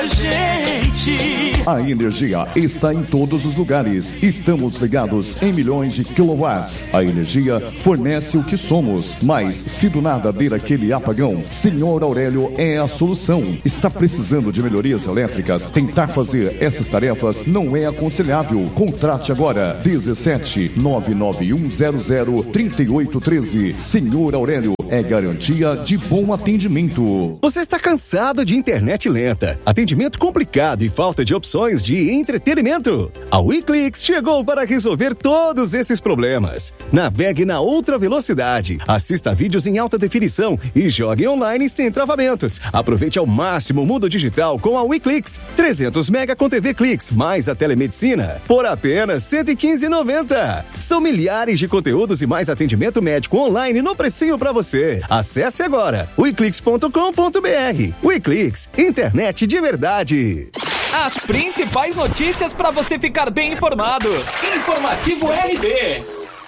A energia está em todos os lugares. Estamos ligados em milhões de quilowatts. A energia fornece o que somos. Mas se do nada der aquele apagão, Senhor Aurélio é a solução. Está precisando de melhorias elétricas? Tentar fazer essas tarefas não é aconselhável. Contrate agora 17 99100 3813. Senhor Aurélio é garantia de bom atendimento. Você está cansado de internet lenta, atendimento complicado e falta de opções de entretenimento? A WeClix chegou para resolver todos esses problemas. Navegue na outra velocidade, assista vídeos em alta definição e jogue online sem travamentos. Aproveite ao máximo o mundo digital com a WeClix. 300 mega com TV Clix, mais a telemedicina, por apenas R$ 115,90. São milhares de conteúdos e mais atendimento médico online no precinho para você. Acesse agora weclix.com.br. WeClix, internet de verdade. As principais notícias para você ficar bem informado. Informativo RB.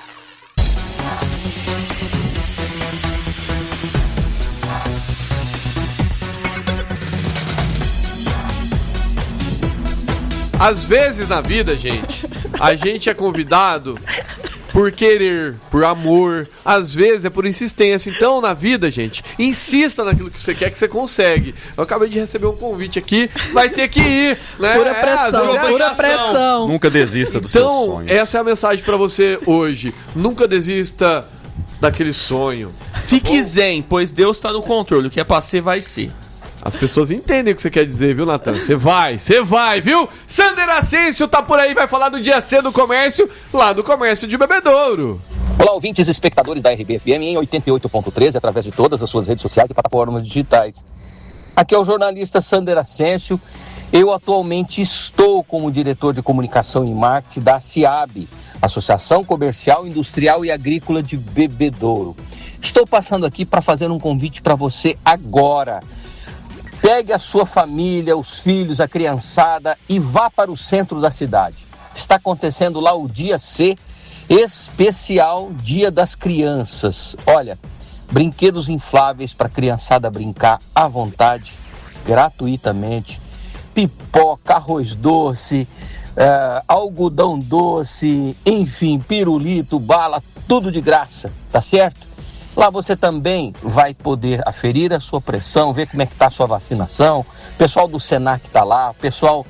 Às vezes na vida, gente, a gente é convidado por querer, por amor, às vezes é por insistência. Então, na vida, gente, insista naquilo que você quer, que você consegue. Eu acabei de receber um convite aqui, vai ter que ir, né? Pura pressão, pura pressão. Nunca desista dos seus sonhos. Então, essa é a mensagem pra você hoje. Nunca desista daquele sonho. Fique zen, pois Deus tá no controle. O que é pra ser, vai ser. As pessoas entendem o que você quer dizer, viu, Natan? Você vai, viu? Sander Ascencio tá por aí, vai falar do dia C do comércio, lá do comércio de Bebedouro. Olá, ouvintes e espectadores da RBFM em 88.13, através de todas as suas redes sociais e plataformas digitais. Aqui é o jornalista Sander Ascencio. Eu atualmente estou como diretor de comunicação e marketing da ACIAB, Associação Comercial, Industrial e Agrícola de Bebedouro. Estou passando aqui para fazer um convite para você agora. Pegue a sua família, os filhos, a criançada e vá para o centro da cidade. Está acontecendo lá o Dia C, especial Dia das Crianças. Olha, brinquedos infláveis para a criançada brincar à vontade, gratuitamente. Pipoca, arroz doce, algodão doce, enfim, pirulito, bala, tudo de graça, tá certo? Lá você também vai poder aferir a sua pressão, ver como é que está a sua vacinação. O pessoal do Senac está lá, o pessoal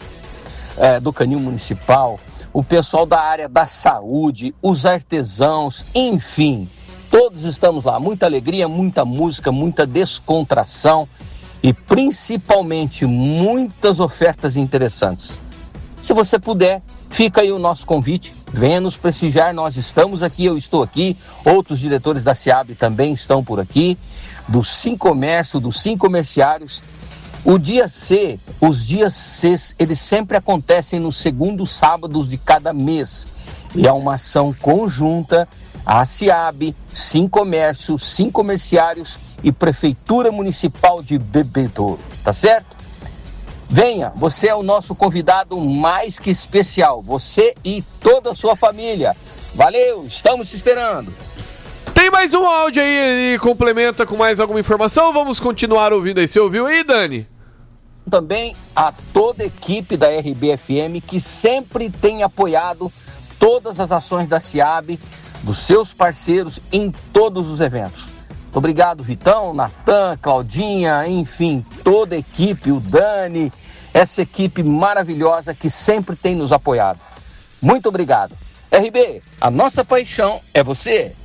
do Canil Municipal, o pessoal da área da saúde, os artesãos, enfim, todos estamos lá. Muita alegria, muita música, muita descontração e principalmente muitas ofertas interessantes. Se você puder, fica aí o nosso convite. Venha nos prestigiar, nós estamos aqui, eu estou aqui, outros diretores da SEAB também estão por aqui, do Sim Comércio, dos Sim Comerciários. O dia C, os dias C, eles sempre acontecem nos segundos sábados de cada mês. E é uma ação conjunta, a SEAB, Sim Comércio, Sim Comerciários e Prefeitura Municipal de Bebedouro, tá certo? Venha, você é o nosso convidado mais que especial, você e toda a sua família. Valeu, estamos te esperando. Tem mais um áudio aí, e complementa com mais alguma informação, vamos continuar ouvindo aí. Você ouviu aí, Dani? Também a toda a equipe da RBFM que sempre tem apoiado todas as ações da SEAB, dos seus parceiros em todos os eventos. Muito obrigado, Vitão, Natan, Claudinha, enfim, toda a equipe, o Dani, essa equipe maravilhosa que sempre tem nos apoiado. Muito obrigado. RB, a nossa paixão é você.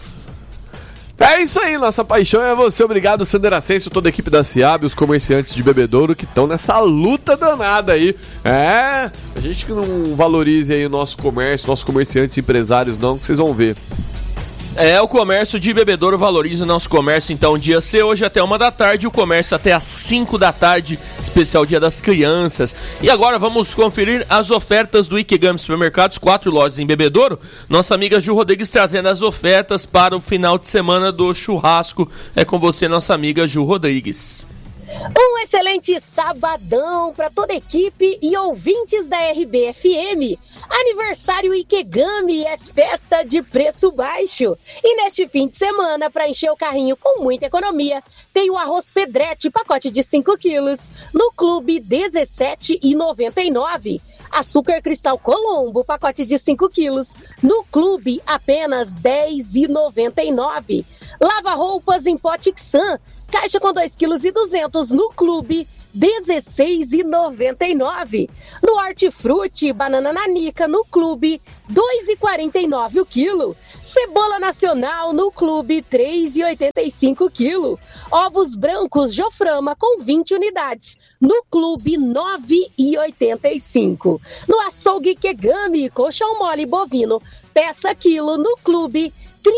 É isso aí, nossa paixão é você. Obrigado, Sander Ascencio, toda a equipe da SEAB, os comerciantes de Bebedouro que estão nessa luta danada aí. É, a gente que não valorize aí o nosso comércio, nossos comerciantes, empresários não, que vocês vão ver. É, o comércio de Bebedouro valoriza o nosso comércio, então, dia C, hoje até 13h, o comércio até às 5h, especial Dia das Crianças. E agora vamos conferir as ofertas do Ikegami Supermercados, 4 lojas em Bebedouro. Nossa amiga Ju Rodrigues trazendo as ofertas para o final de semana do churrasco. É com você, nossa amiga Ju Rodrigues. Um excelente sabadão para toda a equipe e ouvintes da RBFM. Aniversário Ikegami é festa de preço baixo. E neste fim de semana, para encher o carrinho com muita economia, tem o arroz Pedretti, pacote de 5 quilos, no Clube R$17,99. Açúcar Cristal Colombo, pacote de 5 quilos, no Clube apenas R$10,99. Lava-roupas em pote Xan, caixa com 2,2 kg no Clube R$16,99. No Hortifruti, banana nanica no Clube R$2,49 o quilo. Cebola nacional no Clube R$3,85 quilo. Ovos brancos Joframa com 20 unidades no Clube R$9,85. No açougue Ikegami, colchão mole bovino, peça quilo no Clube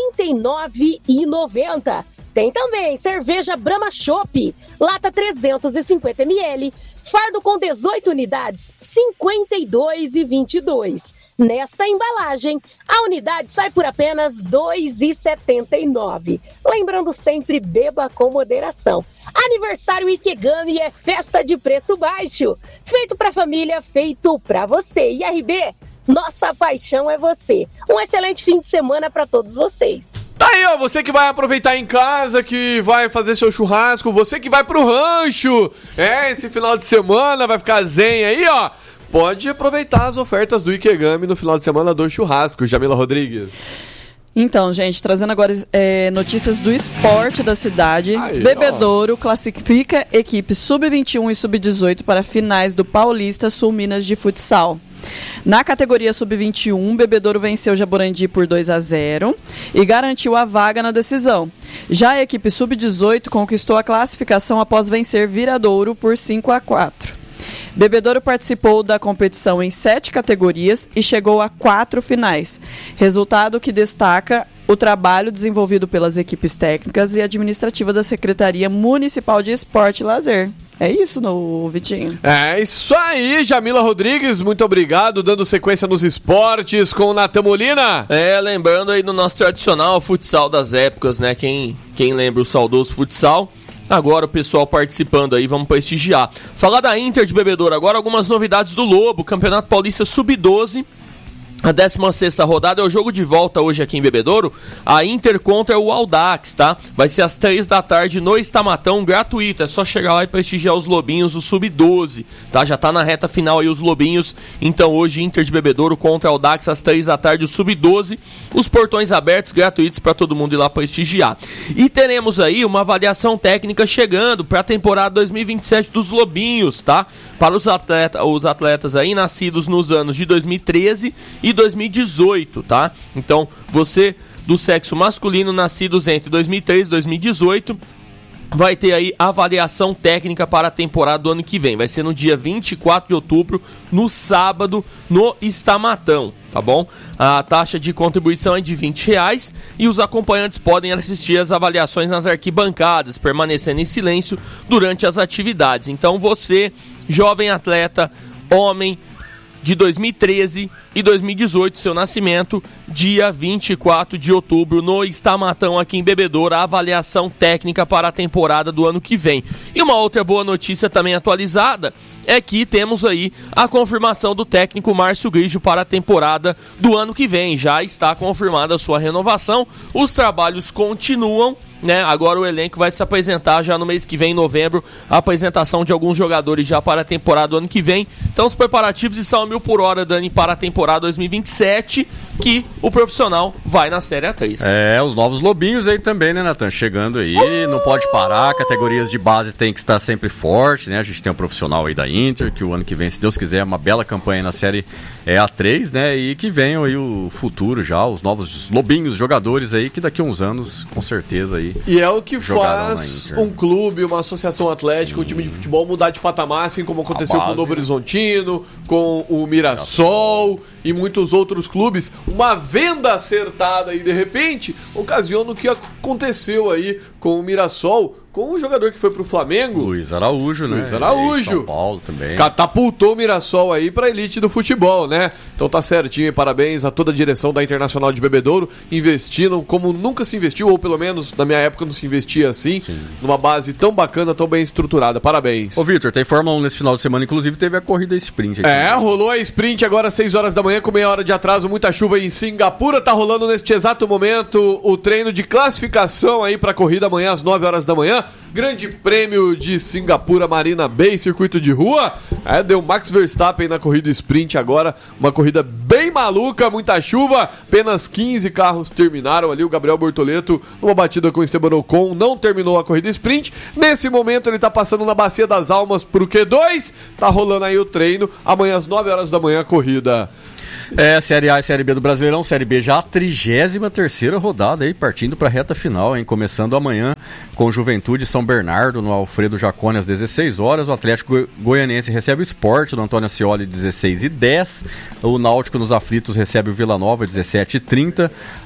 R$39,90. Tem também cerveja Brahma Chopp, lata 350 ml, fardo com 18 unidades, R$52,22. Nesta embalagem, a unidade sai por apenas R$2,79. Lembrando sempre, beba com moderação. Aniversário Ikegami é festa de preço baixo. Feito pra família, feito pra você. IRB, nossa paixão é você. Um excelente fim de semana pra todos vocês. Tá aí, ó, você que vai aproveitar em casa, que vai fazer seu churrasco, você que vai pro rancho, esse final de semana vai ficar zen aí, ó, pode aproveitar as ofertas do Ikegami no final de semana do churrasco. Jamila Rodrigues. Então, gente, trazendo agora notícias do esporte da cidade. Aí, Bebedouro classifica equipe sub-21 e sub-18 para finais do Paulista Sul Minas de Futsal. Na categoria sub-21, Bebedouro venceu Jaborandi por 2-0 e garantiu a vaga na decisão. Já a equipe sub-18 conquistou a classificação após vencer Viradouro por 5-4. Bebedouro participou da competição em 7 categorias e chegou a 4 finais, resultado que destaca o trabalho desenvolvido pelas equipes técnicas e administrativas da Secretaria Municipal de Esporte e Lazer. É isso, Vitinho? É isso aí, Jamila Rodrigues, muito obrigado, dando sequência nos esportes com o Natan Molina. Lembrando aí do nosso tradicional futsal das épocas, né? Quem lembra o saudoso futsal, agora o pessoal participando aí, vamos prestigiar. Falar da Inter de Bebedouro, agora algumas novidades do Lobo, Campeonato Paulista Sub-12. A 16ª rodada é o jogo de volta hoje aqui em Bebedouro. A Inter contra o Audax, tá? Vai ser às 3 da tarde no Estamatão, gratuito. É só chegar lá e prestigiar os Lobinhos, o Sub-12, tá? Já tá na reta final aí os Lobinhos. Então hoje Inter de Bebedouro contra o Audax às 3 da tarde, o Sub-12. Os portões abertos, gratuitos para todo mundo ir lá prestigiar. E teremos aí uma avaliação técnica chegando para a temporada 2027 dos Lobinhos, tá? Para os atletas aí nascidos nos anos de 2013 e 2018, tá? Então, você do sexo masculino, nascidos entre 2013 e 2018, vai ter aí avaliação técnica para a temporada do ano que vem. Vai ser no dia 24 de outubro, no sábado, no Estamatão, tá bom? A taxa de contribuição é de R$20 e os acompanhantes podem assistir as avaliações nas arquibancadas, permanecendo em silêncio durante as atividades. Então você, jovem atleta, homem, de 2013 e 2018, seu nascimento, dia 24 de outubro, no Estamatão, aqui em Bebedouro, a avaliação técnica para a temporada do ano que vem. E uma outra boa notícia também atualizada é que temos aí a confirmação do técnico Márcio Grigio para a temporada do ano que vem. Já está confirmada a sua renovação, os trabalhos continuam, né? Agora o elenco vai se apresentar já no mês que vem, em novembro, a apresentação de alguns jogadores já para a temporada do ano que vem. Então os preparativos estão a 1000 por hora, Dani, para a temporada 2027, que o profissional vai na Série A3. Os novos Lobinhos aí também, né, Natan? Chegando aí, não pode parar, categorias de base tem que estar sempre forte, né? A gente tem um profissional aí da Inter, que o ano que vem, se Deus quiser, é uma bela campanha na Série A3, né? E que venham aí o futuro já, os novos Lobinhos, jogadores aí, que daqui a uns anos, com certeza aí. E é o que faz um clube, uma associação atlética, um time de futebol mudar de patamar, assim como aconteceu com o Novo Horizontino, com o Mirassol e muitos outros clubes. Uma venda acertada e de repente ocasiona o que aconteceu aí com o Mirassol, com o jogador que foi pro Flamengo. Luiz Araújo, né? Luiz Araújo. São Paulo também. Catapultou o Mirassol aí pra elite do futebol, né? Então tá certinho, parabéns a toda a direção da Internacional de Bebedouro, investindo como nunca se investiu, ou pelo menos na minha época não se investia assim, numa base tão bacana, tão bem estruturada. Parabéns. Ô Vitor, tem Fórmula 1 nesse final de semana, inclusive teve a corrida sprint aqui. Rolou a sprint agora às 6 horas da manhã, com meia hora de atraso, muita chuva em Singapura, tá rolando neste exato momento o treino de classificação aí pra corrida amanhã às 9 horas da manhã. Grande Prêmio de Singapura, Marina Bay, circuito de rua. Deu Max Verstappen na corrida sprint agora. Uma corrida bem maluca, muita chuva. Apenas 15 carros terminaram ali. O Gabriel Bortoleto, numa batida com o Esteban Ocon, não terminou a corrida sprint. Nesse momento ele tá passando na Bacia das Almas pro Q2. Tá rolando aí o treino. Amanhã às 9 horas da manhã a corrida. Série A e Série B do Brasileirão. Série B já a 33ª rodada aí, partindo para a reta final, hein? Começando amanhã com Juventude São Bernardo no Alfredo Jaconi às 16 horas. O Atlético Goianiense recebe o Sport do Antônio Ascioli 16h10. O Náutico nos Aflitos recebe o Vila Nova 17h30.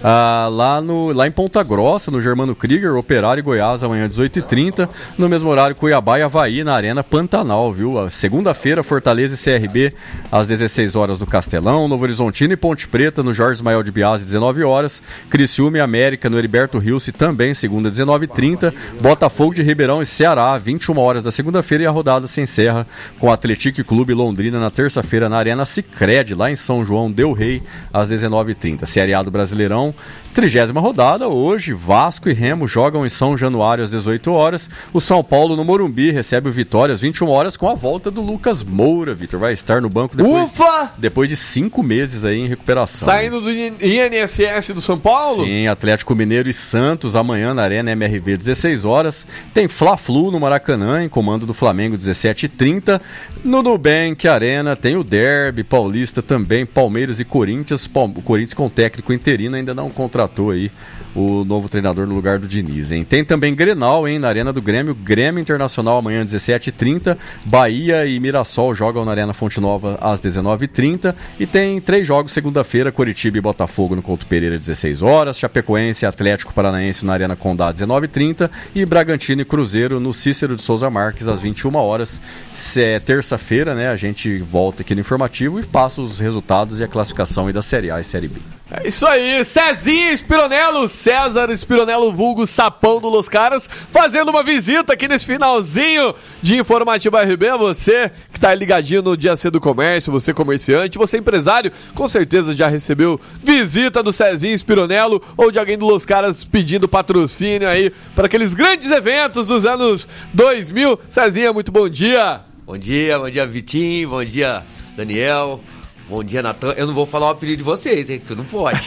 Lá em Ponta Grossa, no Germano Krieger, Operário e Goiás amanhã 18h30. No mesmo horário, Cuiabá e Avaí na Arena Pantanal, viu? Segunda-feira, Fortaleza e CRB às 16 horas do Castelão. Novo Horizontino e Ponte Preta no Jorge Ismael de Biase, 19 horas. Criciúma e América no Heriberto Rilse também, segunda, 19h30. Botafogo de Ribeirão e Ceará, 21 horas da segunda-feira. E a rodada se encerra com o Atlético Clube Londrina na terça-feira na Arena Sicredi, lá em São João del Rei, às 19h30. Série A do Brasileirão, 30ª rodada. Hoje, Vasco e Remo jogam em São Januário às 18 horas. O São Paulo no Morumbi recebe o Vitória às 21 horas com a volta do Lucas Moura. Vitor vai estar no banco depois de 5 meses aí em recuperação. Saindo do INSS do São Paulo? Sim, Atlético Mineiro e Santos amanhã na Arena MRV 16 horas. Tem Fla-Flu no Maracanã em comando do Flamengo 17h30. No Nubank Arena tem o Derby Paulista também, Palmeiras e Corinthians. O Corinthians com técnico interino ainda não contratou aí o novo treinador no lugar do Diniz, hein? Tem também Grenal, hein, na Arena do Grêmio. Grêmio Internacional amanhã 17h30. Bahia e Mirassol jogam na Arena Fonte Nova às 19h30. E tem 3 jogos segunda-feira, Coritiba e Botafogo no Couto Pereira 16 horas. Chapecoense e Atlético Paranaense na Arena Condá 19h30. E Bragantino e Cruzeiro no Cícero de Souza Marques às 21 horas. Se é terça-feira, né, a gente volta aqui no informativo e passa os resultados e a classificação aí da Série A e Série B. É isso aí, Cezinha Spironello, César Spironello, vulgo Sapão do Los Caras, fazendo uma visita aqui nesse finalzinho de Informativo RB. Você que tá ligadinho no Dia C do Comércio, você comerciante, você empresário, com certeza já recebeu visita do Cezinha Spironello ou de alguém do Los Caras pedindo patrocínio aí para aqueles grandes eventos dos anos 2000. Cezinha, muito bom dia. Bom dia Vitinho, bom dia Daniel. Bom dia, Natan. Eu não vou falar o apelido de vocês, hein? Porque não pode.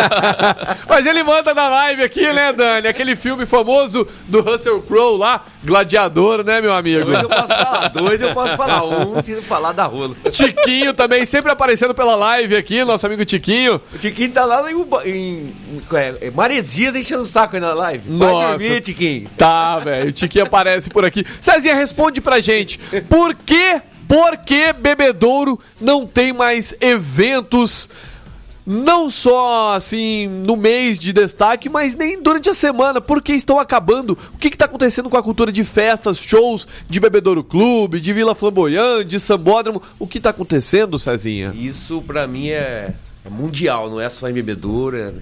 Mas ele manda na live aqui, né, Dani? Aquele filme famoso do Russell Crowe lá, Gladiador, né, meu amigo? 2 eu posso falar, 2 eu posso falar. 1 se falar da rola. Tiquinho também, sempre aparecendo pela live aqui, nosso amigo Tiquinho. O Tiquinho tá lá em Maresias enchendo o saco aí na live. Nossa. Vai dormir, Tiquinho. Tá, velho. O Tiquinho aparece por aqui. Cezinha, responde pra gente. Por que Bebedouro não tem mais eventos, não só assim no mês de destaque, mas nem durante a semana? Por que estão acabando? O que está acontecendo com a cultura de festas, shows de Bebedouro Clube, de Vila Flamboyant, de Sambódromo? O que está acontecendo, Cezinha? Isso pra mim é mundial, não é só em Bebedouro, é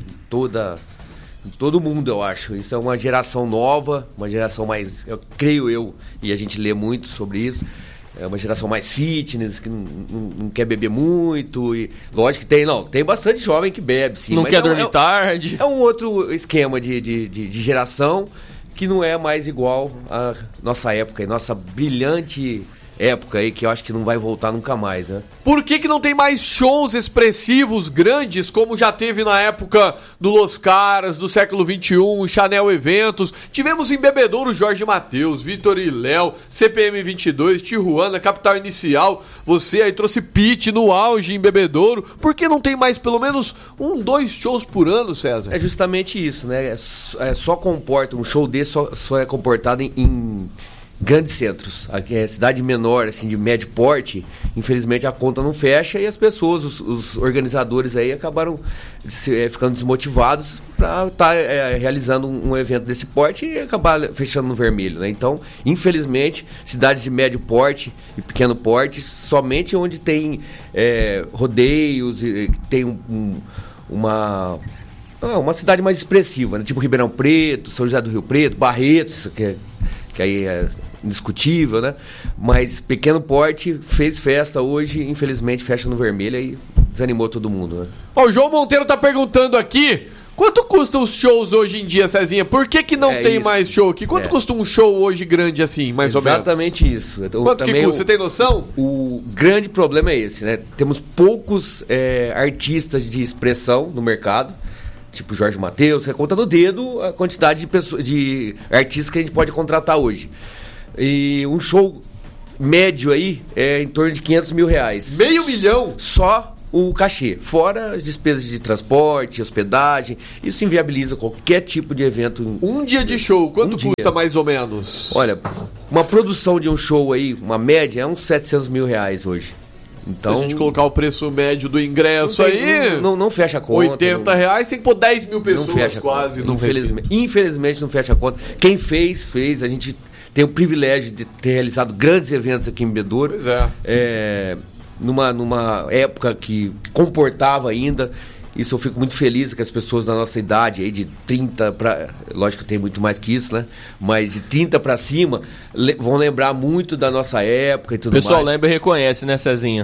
em todo mundo, eu acho. Isso é uma geração nova, uma geração mais, creio eu, e a gente lê muito sobre isso. É uma geração mais fitness, que não quer beber muito. E lógico que tem bastante jovem que bebe, sim. Não mas quer dormir tarde. É um outro esquema de geração que não é mais igual à nossa época, nossa brilhante época aí, que eu acho que não vai voltar nunca mais, né? Por que não tem mais shows expressivos, grandes, como já teve na época do Los Caras, do século XXI, Chanel Eventos? Tivemos em Bebedouro Jorge Mateus, Vitor e Léo, CPM 22, Tijuana, Capital Inicial. Você aí trouxe Pitty no auge em Bebedouro. Por que não tem mais pelo menos 2 shows por ano, César? É justamente isso, né? Só comporta, um show desse só é comportado em grandes centros. Aqui é cidade menor, assim, de médio porte, infelizmente a conta não fecha e as pessoas, os organizadores aí acabaram ficando desmotivados para estar realizando um evento desse porte e acabar fechando no vermelho, né? Então, infelizmente, cidades de médio porte e pequeno porte, somente onde tem rodeios, e tem uma cidade mais expressiva, né? Tipo Ribeirão Preto, São José do Rio Preto, Barretos, isso que aí é indiscutível, né? Mas pequeno porte fez festa hoje, infelizmente fecha no vermelho e desanimou todo mundo, né? O João Monteiro tá perguntando aqui, quanto custam os shows hoje em dia, Cezinha? Por que não tem isso. Mais show aqui? Quanto custa um show hoje grande assim, mais ou menos? Exatamente isso. Então, quanto que custa? Você tem noção? O grande problema é esse, né? Temos poucos artistas de expressão no mercado, tipo Jorge Mateus, você conta no dedo a quantidade de artistas que a gente pode contratar hoje. E um show médio aí é em torno de R$500 mil. Meio milhão? Só o cachê, fora as despesas de transporte, hospedagem. Isso inviabiliza qualquer tipo de evento. Um dia de show, quanto custa mais ou menos? Olha, uma produção de um show aí, uma média, é uns R$700 mil hoje. Então, se a gente colocar o preço médio do ingresso não fecha a conta. R$80 tem que pôr 10 mil pessoas não fecha quase. Infelizmente não fecha a conta. Quem fez. A gente tem o privilégio de ter realizado grandes eventos aqui em Bebedouro. Pois é. Numa época que comportava ainda. Isso eu fico muito feliz que as pessoas da nossa idade, aí de 30 para... Lógico que tem muito mais que isso, né? Mas de 30 para cima, vão lembrar muito da nossa época e tudo mais. O pessoal lembra e reconhece, né, Cezinha?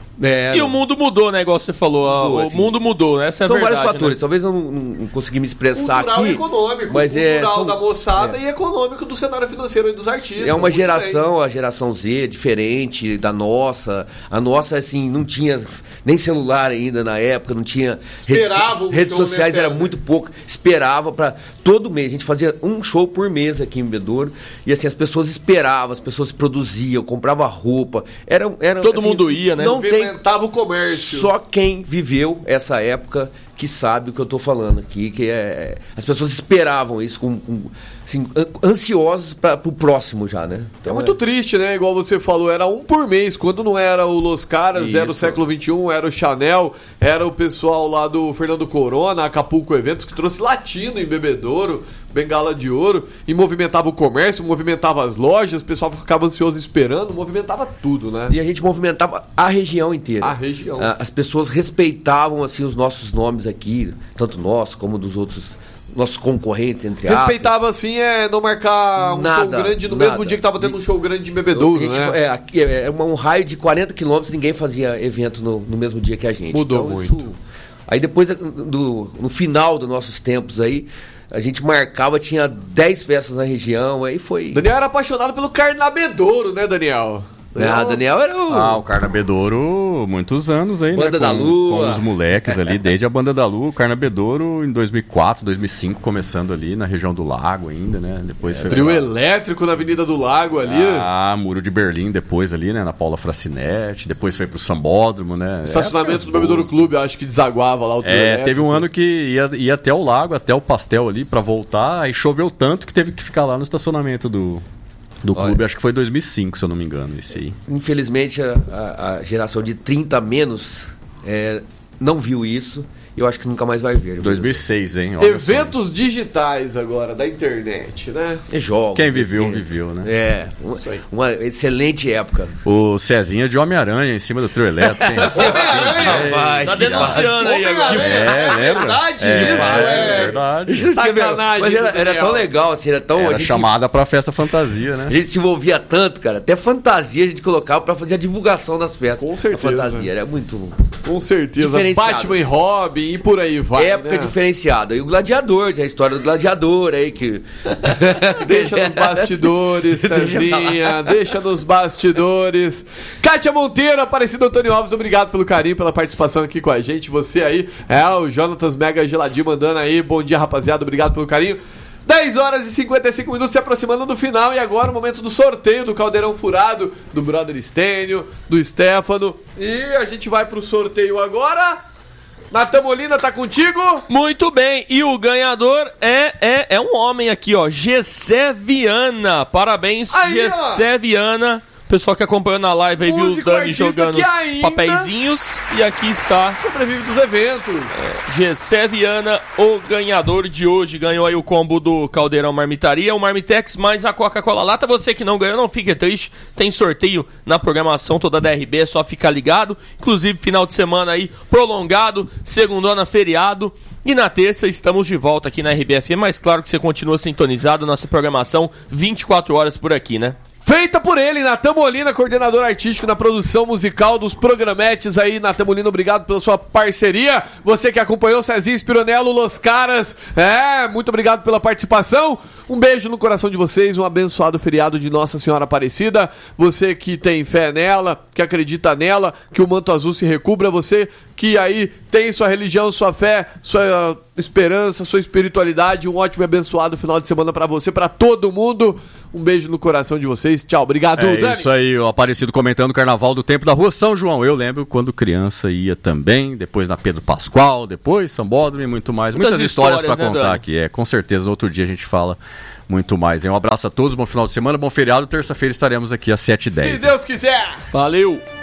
O mundo mudou, né? Igual você falou. Mudou, o mundo mudou, né? Essa é a verdade. São vários fatores. Né? Talvez eu não consegui me expressar cultural aqui. E econômico. Mas cultural da moçada e econômico do cenário financeiro e dos artistas. É uma geração, a geração Z, diferente da nossa. A nossa, assim, não tinha nem celular ainda na época, não tinha... Redes sociais era muito pouco. Esperava para todo mês. A gente fazia um show por mês aqui em Bebedouro. E assim, as pessoas esperavam, as pessoas produziam, compravam roupa. Todo mundo ia, né? Não movimentava o comércio. Só quem viveu essa época que sabe o que eu estou falando aqui, que as pessoas esperavam isso assim, ansiosas para o próximo já, né? Então, muito triste, né? Igual você falou, era um por mês, quando não era o Los Caras, era o Século XXI, era o Chanel, era o pessoal lá do Fernando Corona, Acapulco Eventos, que trouxe latino em Bebedouro, Bengala de Ouro, e movimentava o comércio, movimentava as lojas, o pessoal ficava ansioso esperando, movimentava tudo, né? E a gente movimentava a região inteira. A região. As pessoas respeitavam, assim, os nossos nomes aqui, tanto nosso como dos outros... nossos concorrentes, entre aspas. Respeitava, assim, não marcar show grande no mesmo dia que tava tendo um show grande de Bebedouro, né? Aqui um raio de 40 quilômetros, ninguém fazia evento no mesmo dia que a gente. Mudou então, muito. Aí depois, no final dos nossos tempos aí, a gente marcava, tinha 10 festas na região, aí foi... Daniel era apaixonado pelo Carnabedouro, né, Daniel? Daniel era o Carnabedouro, muitos anos aí, Banda né? da Lua. Com os moleques ali, desde a Banda da Lua. O Carnabedouro em 2004, 2005, começando ali na região do Lago ainda, né? Depois foi trio elétrico na Avenida do Lago ali. Muro de Berlim depois ali, né? Na Paula Fracinetti. Depois foi pro Sambódromo, né? Estacionamento do Bebedouro Clube, acho que desaguava lá o trio elétrico. Teve um ano que ia até o Lago, até o Pastel ali pra voltar. Aí choveu tanto que teve que ficar lá no estacionamento do clube, acho que foi 2005, se eu não me engano, esse aí. Infelizmente, a geração de 30 a menos não viu isso. E eu acho que nunca mais vai ver. 2006, hein? Olha eventos digitais agora, da internet, né? Jogos. Quem viveu, viveu, né? Uma excelente época. O Cezinha de Homem-Aranha em cima do trio elétrico, hein? Homem-Aranha! Tá denunciando aí agora. É verdade isso, verdade. Sacanagem. Mas era tão legal, assim, era tão... Era chamada pra festa fantasia, né? A gente se envolvia tanto, cara. Até fantasia a gente colocava pra fazer a divulgação das festas. Com certeza. A fantasia, era muito... Com certeza. Batman e Robin e por aí vai. Época diferenciada. E o Gladiador, a história do Gladiador aí que... Deixa nos bastidores, Cezinha. Deixa nos bastidores. Kátia Monteiro, Aparecido Antônio Alves, obrigado pelo carinho, pela participação aqui com a gente. Você aí, o Jonatas Mega Geladinho mandando aí. Bom dia, rapaziada. Obrigado pelo carinho. 10 horas e 55 minutos se aproximando do final. E agora o momento do sorteio do Caldeirão Furado, do Brother Estênio, do Stefano. E a gente vai pro sorteio agora Natan Molina tá contigo? Muito bem, e o ganhador é um homem aqui, ó, Gessé Viana. Parabéns, Gessé Viana. O pessoal que acompanhou na live aí viu o Dani jogando os papeizinhos. E aqui está. Sobrevive dos eventos. Gessé Viana, o ganhador de hoje. Ganhou aí o combo do Caldeirão Marmitaria, o Marmitex mais a Coca-Cola Lata. Você que não ganhou, não fique triste. Tem sorteio na programação toda da RB, é só ficar ligado. Inclusive, final de semana aí prolongado, segundona feriado. E na terça estamos de volta aqui na RBFM, mas claro que você continua sintonizado, nossa programação 24 horas por aqui, né? Feita por ele, Natan Molina, coordenador artístico na produção musical dos programetes aí. Natan Molina, obrigado pela sua parceria. Você que acompanhou, Cezinho Spironello, Los Caras, muito obrigado pela participação. Um beijo no coração de vocês, um abençoado feriado de Nossa Senhora Aparecida. Você que tem fé nela, que acredita nela, que o manto azul se recubra. Você que aí tem sua religião, sua fé, sua esperança, sua espiritualidade. Um ótimo e abençoado final de semana pra você, pra todo mundo. Um beijo no coração de vocês. Tchau, obrigado, Dani. Isso aí, o Aparecido comentando o Carnaval do Tempo da Rua São João. Eu lembro quando criança ia também, depois na Pedro Pascoal, depois Sambódromo e muito mais. Muitas histórias pra contar, Dani? Aqui. Com certeza, no outro dia a gente fala muito mais. Um abraço a todos, bom final de semana, bom feriado. Terça-feira estaremos aqui às 7h10. Se Deus quiser. Valeu!